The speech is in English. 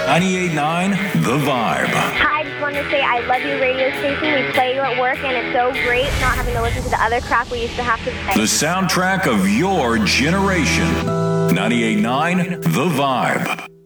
98.9 The Vibe. Hi, I just wanted to say I love your radio station. We play you at work, and it's so great not having to listen to the other crap we used to have to play. The soundtrack of your generation. 98.9 The Vibe.